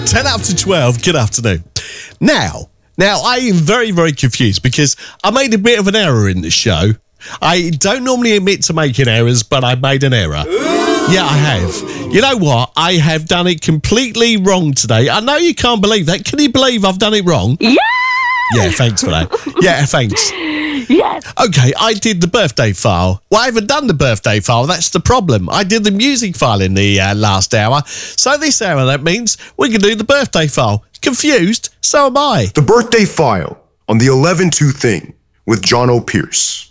10 after 12, good afternoon. Now, I am very, very confused because I made a bit of an error in the show. I don't normally admit to making errors, but I made an error. Yeah, I have. You know what? I have done it completely wrong today. I know you can't believe that. Can you believe I've done it wrong? Yeah! Yeah, thanks for that. Yeah, thanks. Yes. Okay, I did the birthday file. Well, I haven't done the birthday file. That's the problem. I did the music file in the last hour. So this hour, that means we can do the birthday file. Confused? So am I. The birthday file on the 11-2 thing with John O'Pierce.